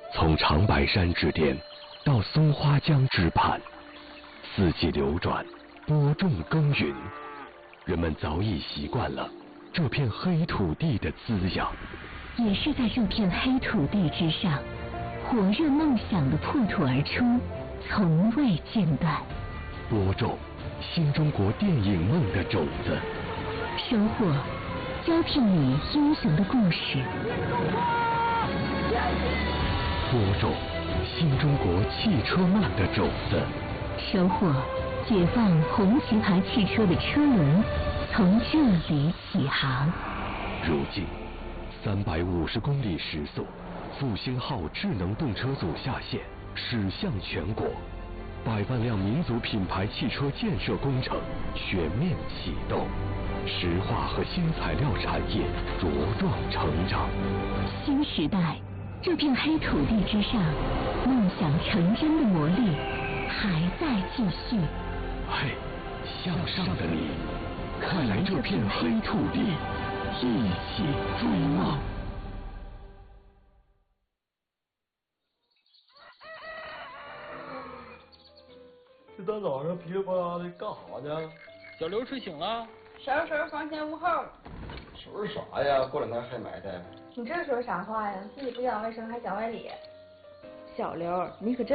从长白山之巅到松花江之畔，四季流转，播种耕耘，人们早已习惯了这片黑土地的滋养。 也是在这片黑土地之上，火热梦想的破土而出，从未间断。 播种新中国电影梦的种子， 收获交替你英雄的故事。 播种新中国汽车梦的种子， 收获解放红旗牌汽车的车轮，从这里起航。 如今350公里时速，复兴号智能动车组下线，驶向全国，100万辆民族品牌汽车建设工程全面启动，石化和新材料产业茁壮成长。 新时代，这片黑土地之上，梦想成真的魔力还在继续。 嘿，向上的你，快来这片黑土地，一起追梦。 这大早上噼里啪啦的干啥呢？ 小刘睡醒了， 收拾房前屋后。 收拾啥呀？过两天还埋汰。 你这说啥话呀？自己不讲卫生还讲外理。小刘，你可真